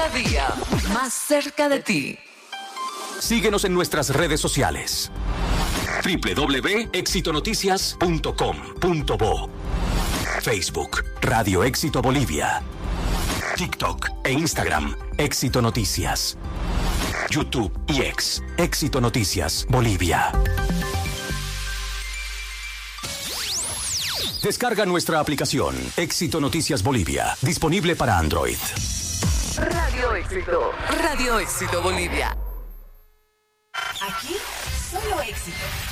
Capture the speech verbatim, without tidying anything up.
Cada día más cerca de ti. Síguenos en nuestras redes sociales. doble u doble u doble u punto éxito noticias punto com punto bo. Facebook, Radio Éxito Bolivia. TikTok e Instagram, Éxito Noticias. YouTube y X, Éxito Noticias Bolivia. Descarga nuestra aplicación, Éxito Noticias Bolivia, disponible para Android. Radio Éxito, Radio Éxito Bolivia. Aquí, solo éxito.